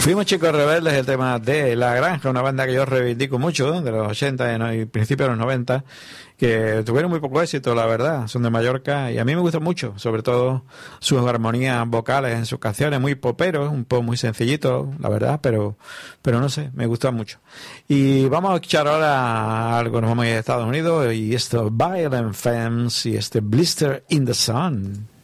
Fuimos Chicos Rebeldes, el tema de La Granja, una banda que yo reivindico mucho, de los 80 y principios de los 90, que tuvieron muy poco éxito, la verdad. Son de Mallorca y a mí me gustan mucho, sobre todo sus armonías vocales en sus canciones, muy poperos, un poco muy sencillito, la verdad, pero no sé, me gustan mucho. Y vamos a escuchar ahora algo, nos vamos a ir a Estados Unidos, y esto Violent Femmes y este Blister in the Sun.